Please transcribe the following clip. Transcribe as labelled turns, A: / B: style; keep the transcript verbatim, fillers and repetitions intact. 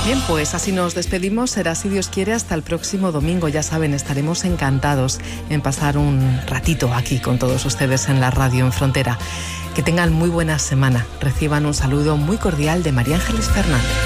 A: Bien, pues así nos despedimos. Será, si Dios quiere, hasta el próximo domingo. Ya saben, estaremos encantados en pasar un ratito aquí con todos ustedes en la radio en Frontera. Que tengan muy buena semana. Reciban un saludo muy cordial de María Ángeles Fernández.